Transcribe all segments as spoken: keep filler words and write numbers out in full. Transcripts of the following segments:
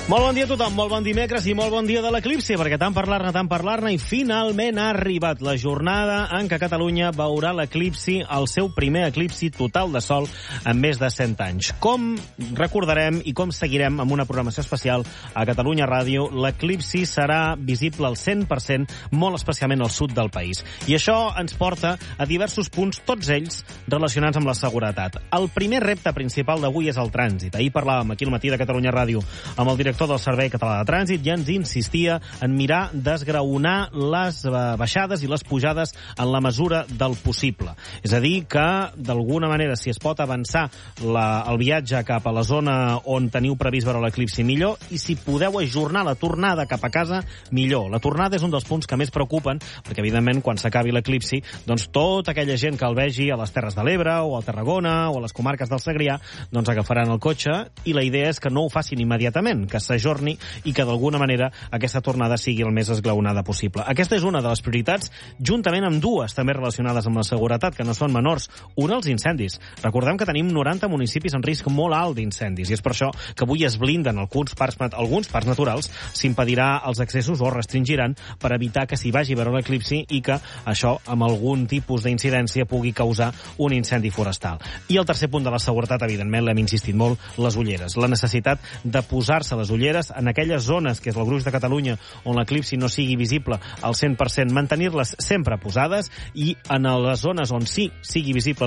Molt bon dia a tothom, molt bon dimecres i molt bon dia de l'eclipsi, perquè tant parlar-ne, tant parlar-ne, i finalment ha arribat la jornada en què Catalunya veurà l'eclipsi, el seu primer eclipsi total de sol en més de cent anys. Com recordarem i com seguirem amb una programació especial a Catalunya Ràdio, l'eclipsi serà visible al cent per cent, molt especialment al sud del país. I això ens porta a diversos punts, tots ells relacionats amb la seguretat. El primer repte principal d'avui és el trànsit. Ahir parlàvem aquí al matí de Catalunya Ràdio amb el director del Servei Català de Trànsit i ens insistia en mirar d'esgraonar les baixades i les pujades en la mesura del possible. És a dir, que d'alguna manera, si es pot avançar la, el viatge cap a la zona on teniu previst veure l'eclipsi, millor, i si podeu ajornar la tornada cap a casa, millor. La tornada és un dels punts que més preocupen, perquè evidentment quan s'acabi l'eclipsi, doncs tota aquella gent que el vegi a les Terres de l'Ebre o a Tarragona o a les comarques del Segrià, doncs agafaran el cotxe, i la idea és que no ho facin immediatament, que s'ajorni i que d'alguna manera aquesta tornada sigui el més esglaonada possible. Aquesta és una de les prioritats, juntament amb dues també relacionades amb la seguretat, que no són menors. Una, els incendis. Recordem que tenim noranta municipis en risc molt alt d'incendis, i és per això que avui es blinden alguns parcs, alguns parcs naturals, s'impedirà els accessos o restringiran per evitar que s'hi vagi a veure l'eclipsi i que això, amb algun tipus d'incidència, pugui causar un incendi forestal. I el tercer punt de la seguretat, evidentment, l'hem insistit molt, les ulleres. La necessitat de posar-se les ulleres en aquelles zones, que és el gruix de Catalunya, on l'eclipsi no sigui visible al cent per cent, mantenir-les sempre posades, i en les zones on sí sigui visible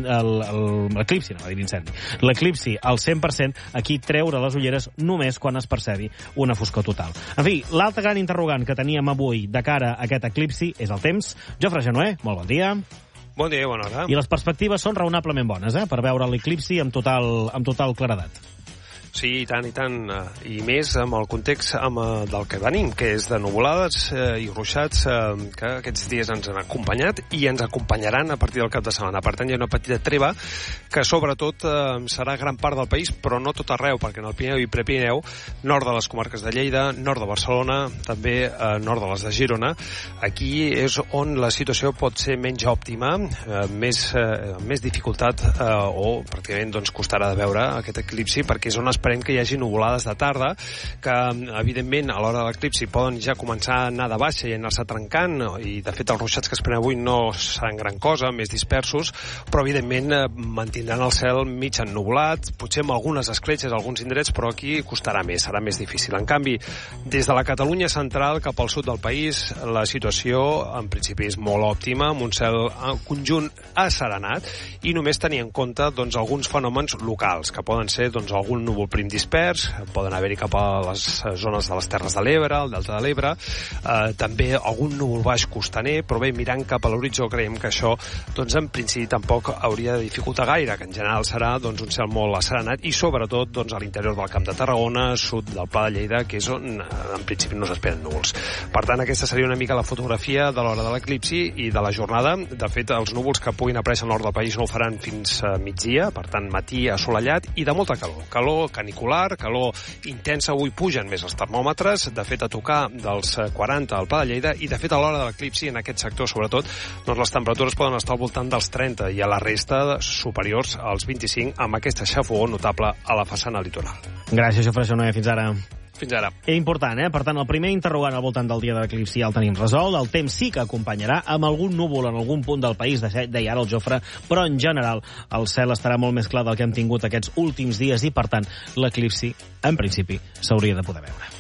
l'eclipsi, no va dir l'incendi, l'eclipsi al cent per cent, aquí treure les ulleres només quan es percebi una foscor total. En fi, l'altre gran interrogant que teníem avui de cara a aquest eclipsi és el temps. Jofre Genoé, molt bon dia. Bon dia, bona hora. I les perspectives són raonablement bones, eh?, per veure l'eclipsi amb total, amb total claredat. Sí, i tant, i tant. I més amb el context amb, del que venim, que és de nuvolades eh, i ruixats eh, que aquests dies ens han acompanyat i ens acompanyaran a partir del cap de setmana. Per tant, hi ha una petita treva que sobretot eh, serà gran part del país, però no tot arreu, perquè en el Pirineu i Prepirineu, nord de les comarques de Lleida, nord de Barcelona, també eh, nord de les de Girona, aquí és on la situació pot ser menys òptima, eh, més, eh, més dificultat eh, o pràcticament doncs, costarà de veure aquest eclipsi, perquè és on es esperem que hi hagi nuvolades de tarda, que evidentment a l'hora de l'eclipsi poden ja començar a anar de baixa i anar-se trencant, i de fet els ruixats que esperem avui no seran gran cosa, més dispersos, però evidentment mantindran el cel mig ennuvolat, potser amb algunes escletxes, alguns indrets, però aquí costarà més, serà més difícil. En canvi, des de la Catalunya central cap al sud del país, la situació en principi és molt òptima, amb un cel en conjunt asserenat, i només tenir en compte doncs, alguns fenòmens locals, que poden ser doncs, algun núvol prim dispers, poden haver-hi cap a les zones de les Terres de l'Ebre, el Delta de l'Ebre, eh, també algun núvol baix costaner, però bé, mirant cap a l'horitzó creiem que això, doncs en principi tampoc hauria de dificultar gaire, que en general serà doncs, un cel molt asserenat, i sobretot doncs, a l'interior del Camp de Tarragona, sud del Pla de Lleida, que és on en principi no s'esperen núvols. Per tant, aquesta seria una mica la fotografia de l'hora de l'eclipsi i de la jornada. De fet, els núvols que puguin aparèixer al nord del país no ho faran fins a migdia, per tant, matí assolellat i de molta calor. Calor canicular, calor intensa. Avui pugen més els termòmetres, de fet a tocar dels quaranta al Pla de Lleida, i de fet a l'hora de l'eclipsi en aquest sector sobretot, doncs les temperatures poden estar al voltant dels trenta i a la resta superiors als vint-i-cinc, amb aquesta xafogó notable a la façana litoral. Gràcies, Jofre Genoé. Fins ara. Fins ara. És important, eh? Per tant, el primer interrogant al voltant del dia de l'eclipsi ja el tenim resolt. El temps sí que acompanyarà amb algun núvol en algun punt del país, deia ara el Jofre, però en general el cel estarà molt més clar del que hem tingut aquests últims dies i, per tant, l'eclipsi, en principi, s'hauria de poder veure.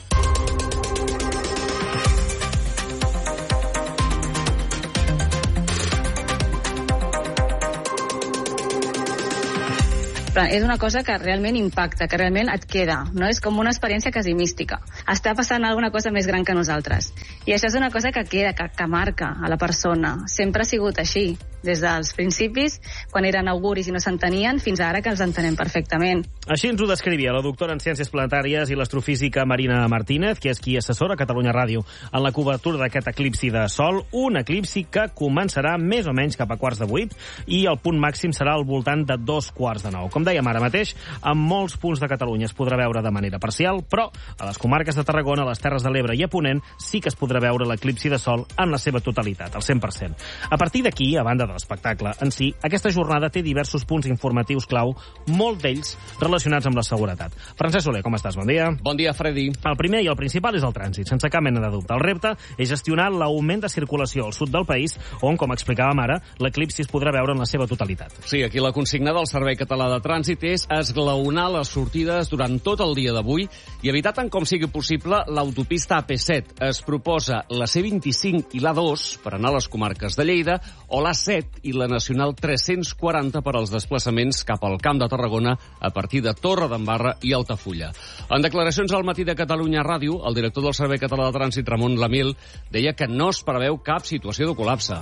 És una cosa que realment impacta, que realment et queda, no? És com una experiència quasi mística. Està passant alguna cosa més gran que nosaltres. I això és una cosa que queda, que, que marca a la persona. Sempre ha sigut així, des dels principis, quan eren auguris i no s'entenien, fins ara que els entenem perfectament. Així ens ho descrivia la doctora en Ciències Planetàries i l'astrofísica Marina Martínez, que és qui assessora a Catalunya Ràdio en la cobertura d'aquest eclipsi de sol, un eclipsi que començarà més o menys cap a quarts de vuit i el punt màxim serà al voltant de dos quarts de nou. Com dèiem ara mateix, en molts punts de Catalunya es podrà veure de manera parcial, però a les comarques de Tarragona, a les Terres de l'Ebre i a Ponent sí que es podrà veure l'eclipsi de sol en la seva totalitat, al cent per cent. A partir d'aquí, a banda de l'espectacle en si, aquesta jornada té diversos punts informatius clau, molt d'ells relacionats amb la seguretat. Francesc Soler, com estàs? Bon dia. Bon dia, Freddy. El primer i el principal és el trànsit, sense cap mena de dubte. El repte és gestionar l'augment de circulació al sud del país, on, com explicàvem ara, l'eclipsi es podrà veure en la seva totalitat. Sí, aquí la consigna del Servei Català de Trànsit és esglaonar les sortides durant tot el dia d'avui i evitar tant com sigui possible l'autopista A P set. Es proposa la C vint-i-cinc i l'A dos per anar a les comarques de Lleida o l'A set i la Nacional tres-cents quaranta per als desplaçaments cap al Camp de Tarragona a partir de Torredembarra i Altafulla. En declaracions al Matí de Catalunya Ràdio, el director del Servei Català de Trànsit, Ramon Lamil, deia que no es preveu cap situació de col·lapse.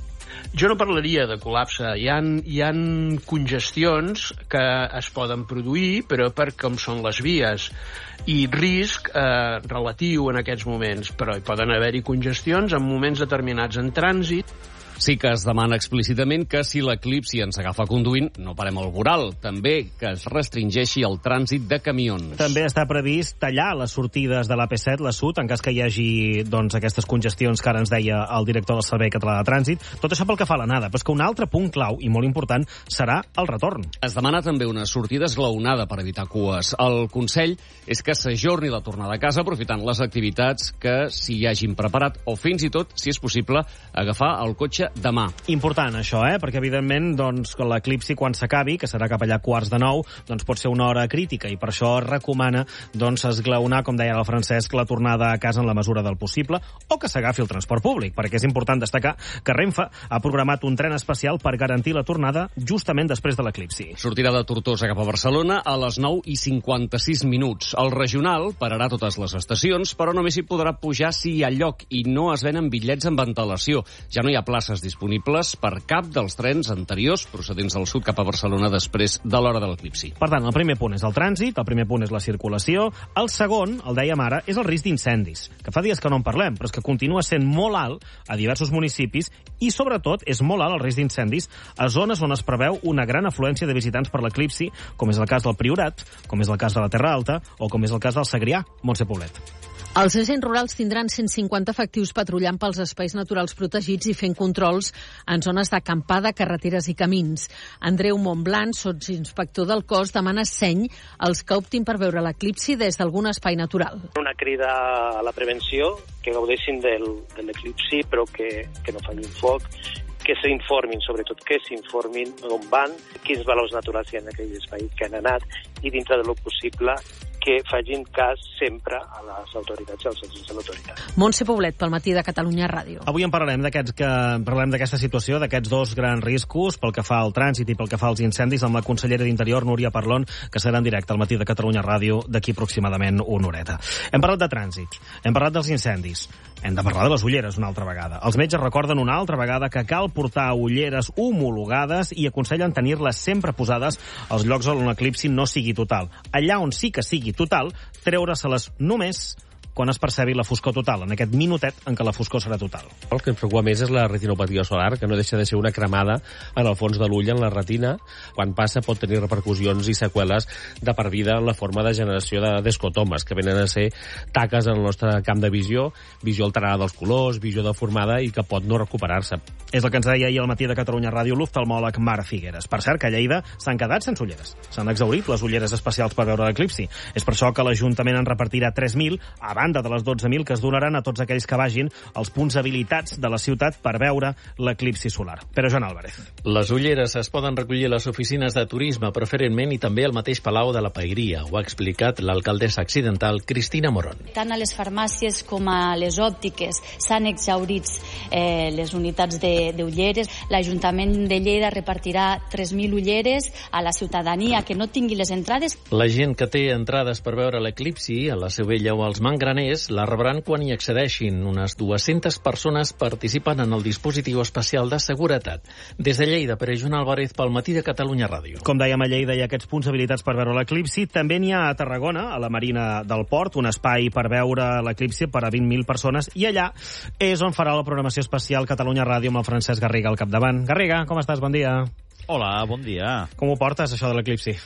Jo no parlaria de col·lapse. Hi ha, hi ha congestions que es poden produir, però per com són les vies i risc eh, relatiu en aquests moments. Però hi poden haver-hi congestions en moments determinats en trànsit. Sí que es demana explícitament que si l'eclipsi ens agafa conduint, no parem al voral. També que es restringeixi el trànsit de camions. També està previst tallar les sortides de l'A P set, la Sud, en cas que hi hagi doncs, aquestes congestions que ara ens deia el director del Servei Català de Trànsit. Tot això pel que fa a l'anada. Però és que un altre punt clau i molt important serà el retorn. Es demana també una sortida esglaonada per evitar cues. El consell és que s'ajorni la tornada a casa aprofitant les activitats que s'hi hagin preparat o fins i tot, si és possible, agafar el cotxe demà. Important, això, eh? Perquè, evidentment, doncs, l'eclipsi, quan s'acabi, que serà cap allà quarts de nou, doncs pot ser una hora crítica i per això es recomana doncs, esglaonar, com deia el Francesc, la tornada a casa en la mesura del possible o que s'agafi el transport públic, perquè és important destacar que Renfe ha programat un tren especial per garantir la tornada justament després de l'eclipsi. Sortirà de Tortosa cap a Barcelona a les nou i cinquanta-sis minuts. El regional pararà totes les estacions, però només hi podrà pujar si hi ha lloc i no es venen bitllets amb ventilació. Ja no hi ha places disponibles per cap dels trens anteriors procedents del sud cap a Barcelona després de l'hora de l'eclipsi. Per tant, el primer punt és el trànsit, el primer punt és la circulació, el segon, el dèiem ara, és el risc d'incendis, que fa dies que no en parlem, però és que continua sent molt alt a diversos municipis i, sobretot, és molt alt el risc d'incendis a zones on es preveu una gran afluència de visitants per l'eclipsi, com és el cas del Priorat, com és el cas de la Terra Alta o com és el cas del Segrià. Montse Poblet. Els agents rurals tindran cent cinquanta efectius patrullant pels espais naturals protegits i fent controls en zones d'acampada, carreteres i camins. Andreu Montblanc, sotsinspector del cos, demana seny als que optin per veure l'eclipsi des d'algun espai natural. Una crida a la prevenció, que gaudeixin del, de l'eclipsi, però que, que no facin foc, que s'informin, sobretot que s'informin on van, quins valors naturals hi ha en aquell espai que han anat i dintre de lo possible que facin cas sempre a les autoritats i als agents de l'autoritat. Montse Poblet, pel Matí de Catalunya Ràdio. Avui en parlarem d'aquests que parlem d'aquesta situació, d'aquests dos grans riscos pel que fa al trànsit i pel que fa als incendis amb la consellera d'Interior, Núria Parlon, que serà en directe al Matí de Catalunya Ràdio d'aquí aproximadament una horeta. Hem parlat de trànsit, hem parlat dels incendis, hem de parlar de les ulleres una altra vegada. Els metges recorden una altra vegada que cal portar ulleres homologades i aconsellen tenir-les sempre posades als llocs on l'eclipsi no sigui total. Allà on sí que sigui total, treure-se-les només quan es percebi la foscor total, en aquest minutet en què la foscor serà total. El que em preocupa més és la retinopatia solar, que no deixa de ser una cremada en el fons de l'ull, en la retina. Quan passa pot tenir repercussions i seqüeles de per vida en la forma de generació d'escotomes, que venen a ser taques en el nostre camp de visió, visió alterada dels colors, visió deformada i que pot no recuperar-se. És el que ens deia ahir al Matí de Catalunya Ràdio l'oftalmòleg Marc Figueres. Per cert, que a Lleida s'han quedat sense ulleres. S'han exhaurit les ulleres especials per veure l'eclipsi. És per això que l'Ajuntament en repartirà tres mil a banda de les dotze mil que es donaran a tots aquells que vagin als punts habilitats de la ciutat per veure l'eclipsi solar. Però Joan Álvarez. Les ulleres es poden recollir a les oficines de turisme, preferentment, i també al mateix Palau de la Paeria. Ho ha explicat l'alcaldessa accidental Cristina Morón. Tant a les farmàcies com a les òptiques s'han exhaurit eh, les unitats d'ulleres. L'Ajuntament de Lleida repartirà tres mil ulleres a la ciutadania que no tingui les entrades. La gent que té entrades per veure l'eclipsi a la Seu Vella o als Mangraners la rebran quan hi accedeixin. Unes dues-centes persones participen en el dispositiu especial de seguretat. Des de Lleida, per Joan Álvarez, pel Matí de Catalunya Ràdio. Com dèiem, a Lleida hi ha aquests punts habilitats per veure l'eclipsi. També n'hi ha a Tarragona, a la Marina del Port, un espai per veure l'eclipsi per a vint mil persones, i allà és on farà la programació especial Catalunya Ràdio amb el Francesc Garriga al capdavant. Garriga, com estàs? Bon dia. Hola, bon dia. Com ho portes, això de l'eclipsi?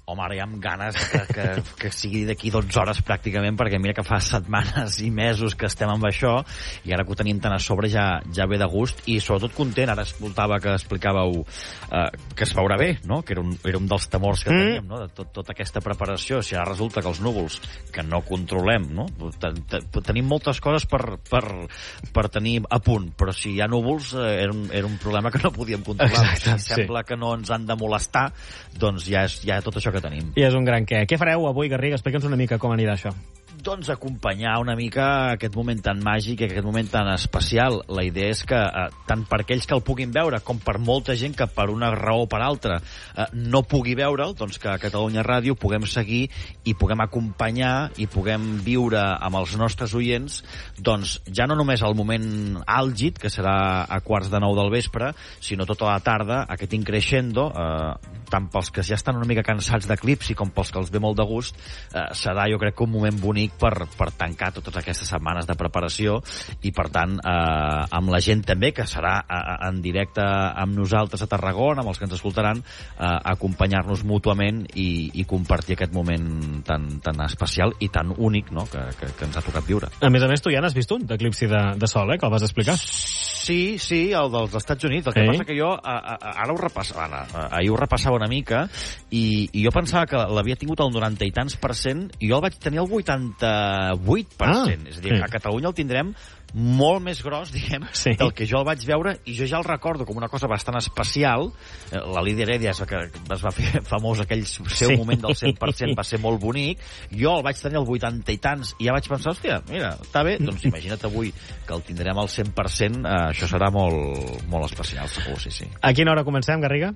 home, ara ja amb ganes que, que, que sigui d'aquí dotze hores pràcticament, perquè mira que fa setmanes i mesos que estem amb això, i ara que ho tenim tan a sobre ja, ja ve de gust, i sobretot content. Ara escoltava que explicàveu eh, que es veurà bé, no? Que era un, era un dels temors que mm. teníem, no? De tot, tota aquesta preparació. Si ara resulta que els núvols, que no controlem, no? Tenim moltes coses per, per, per tenir a punt, però si hi ha núvols eh, era, un, era un problema que no podíem controlar. Exacte, si sembla sí. que no ens han de molestar, doncs ja és, ja és tot això que tenim. I és un gran què. Què fareu avui, Garriga? Explica'ns una mica com anirà això. Doncs acompanyar una mica aquest moment tan màgic i aquest moment tan especial. La idea és que, eh, tant per aquells que el puguin veure, com per molta gent que per una raó o per altra eh, no pugui veure'l, doncs que a Catalunya Ràdio puguem seguir i puguem acompanyar i puguem viure amb els nostres oients, doncs ja no només el moment àlgid, que serà a quarts de nou del vespre, sinó tota la tarda, aquest increixendo, eh, tant pels que ja estan una mica cansats d'eclipsi com pels que els ve molt de gust, eh, serà jo crec que un moment bonic per, per tancar totes aquestes setmanes de preparació, i per tant eh, amb la gent també que serà eh, en directe amb nosaltres a Tarragona, amb els que ens escoltaran, eh, acompanyar-nos mútuament i, i compartir aquest moment tan, tan especial i tan únic, no? que, que, que ens ha tocat viure. A més a més, tu ja n'has vist un d'eclipsi de, de sol, eh? Que el vas explicar. Sí, sí, el dels Estats Units. El que sí. passa que jo a, a, ara ho repassava, ara, ahir ho repassava una mica, i, i jo pensava que l'havia tingut el noranta i tants per cent, i jo el vaig tenir el vuitanta-vuit per cent. Ah, és a dir, sí. a Catalunya el tindrem molt més gros, diguem, sí. del que jo el vaig veure, i jo ja el recordo com una cosa bastant especial. La Lídia Heredia és la que es va fer famós, aquell seu sí. moment del cent per cent va ser molt bonic. Jo el vaig tenir al vuitanta i tants, i ja vaig pensar, hòstia, mira, està bé, doncs imagina't avui que el tindrem al cent per cent, eh, això serà molt, molt especial, segur, sí, sí. A quina hora comencem, Garriga?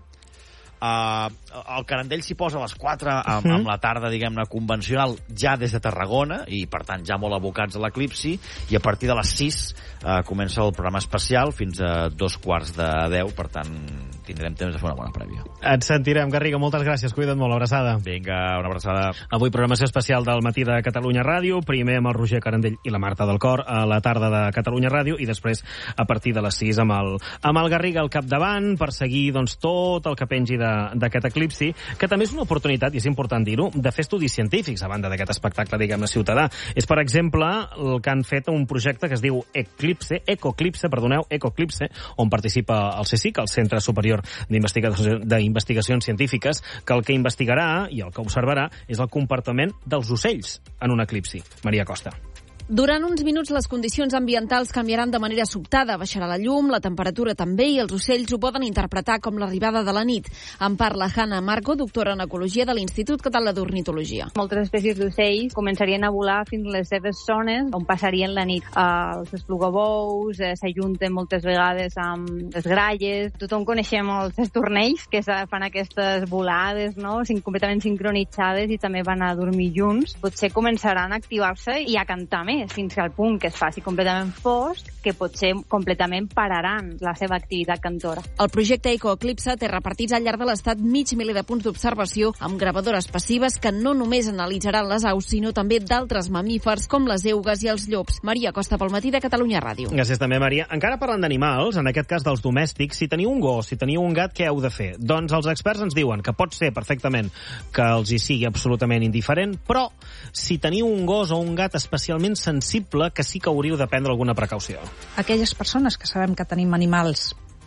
Uh, el Carandell s'hi posa a les quatre amb, amb la tarda, diguem-ne, convencional, ja des de Tarragona, i per tant ja molt abocats a l'eclipsi, i a partir de les sis uh, comença el programa especial fins a dos quarts de deu, per tant tindrem temps de fer una bona prèvia. Et sentirem, Garriga, moltes gràcies, cuida't molt, abraçada. Vinga, una abraçada. Avui programació especial del matí de Catalunya Ràdio, primer amb el Roger Carandell i la Marta del Cor a la tarda de Catalunya Ràdio, i després a partir de les sis amb el, amb el Garriga al capdavant per seguir doncs, tot el que pengi de d'aquest eclipsi, que també és una oportunitat, i és important dir-ho, de fer estudis científics a banda d'aquest espectacle, diguem-ne, ciutadà. És, per exemple, el que han fet un projecte que es diu Eclipse, Ecoclipse, perdoneu, Ecoclipse, on participa el CSIC, el Centre Superior d'Investigacions Científiques, que el que investigarà i el que observarà és el comportament dels ocells en un eclipsi. Maria Costa. Durant uns minuts les condicions ambientals canviaran de manera sobtada. Baixarà la llum, la temperatura també, i els ocells ho poden interpretar com l'arribada de la nit. En parla Hanna Marco, doctora en Ecologia de l'Institut Català d'Ornitologia. Moltes espècies d'ocells començarien a volar fins a les seves zones on passarien la nit. Eh, els esplugabous eh, s'ajunten moltes vegades amb les gralles. Tothom coneixem els estornells que fan aquestes volades, no? completament sincronitzades, i també van a dormir junts. Potser començaran a activar-se i a cantar més, fins al punt que es faci completament fosc, que potser completament pararan la seva activitat cantora. El projecte Ecoclipse té repartits al llarg de l'estat mig miler de punts d'observació amb gravadores passives que no només analitzaran les aus, sinó també d'altres mamífers com les eugues i els llops. Maria Costa, pel matí de Catalunya Ràdio. Gràcies també, Maria. Encara parlant d'animals, en aquest cas dels domèstics, si teniu un gos, si teniu un gat, què heu de fer? Doncs els experts ens diuen que pot ser perfectament que els hi sigui absolutament indiferent, però si teniu un gos o un gat especialment sensible, que sí que hauríeu de prendre alguna precaució. Aquelles persones que sabem que tenim animals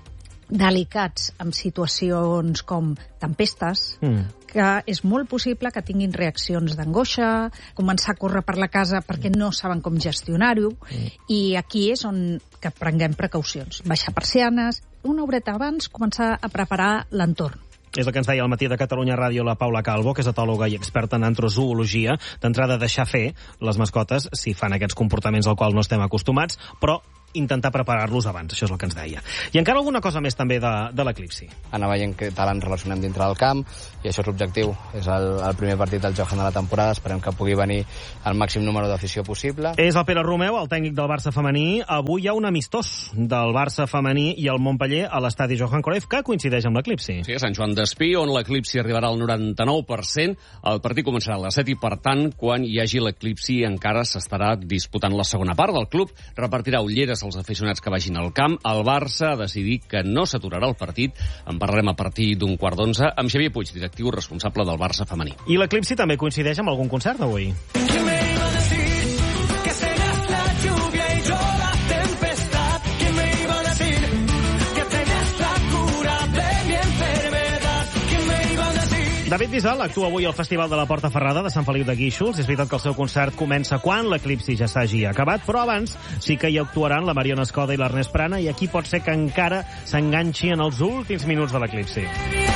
delicats en situacions com tempestes, mm. que és molt possible que tinguin reaccions d'angoixa, començar a córrer per la casa perquè no saben com gestionar-ho, mm. i aquí és on que prenguem precaucions. Baixar persianes, una horeta abans començar a preparar l'entorn. És el que ens deia al matí de Catalunya Ràdio la Paula Calvo, que és etòloga i experta en antrozoologia. D'entrada, deixar fer les mascotes si fan aquests comportaments al qual no estem acostumats, però intentar preparar-los abans, això és el que ens deia. I encara alguna cosa més també de, de l'eclipsi. Anar veient què tal ens relacionem dintre del camp, i això és l'objectiu. És el, el primer partit del Johan de la temporada, esperem que pugui venir el màxim número d'afició possible. És el Pere Romeu, el tècnic del Barça femení. Avui hi ha un amistós del Barça femení i el Montpeller a l'estadi Johan Cruyff, que coincideix amb l'eclipsi. Sí, a Sant Joan d'Espí, on l'eclipsi arribarà al noranta-nou per cent. El partit començarà a les set i, per tant, quan hi hagi l'eclipsi encara s'estarà disputant la segona part. Del club repartirà ulleres als aficionats que vagin al camp. El Barça ha decidit que no s'aturarà el partit. En parlarem a partir d'un quart d'onze amb Xavier Puig, directiu responsable del Barça femení. I l'Eclipsi també coincideix amb algun concert avui. David Bisbal actua avui al Festival de la Porta Ferrada de Sant Feliu de Guíxols. És veritat que el seu concert comença quan l'Eclipsi ja s'hagi acabat, però abans sí que hi actuaran la Mariona Escoda i l'Ernest Prana, i aquí pot ser que encara s'enganxi en els últims minuts de l'Eclipsi.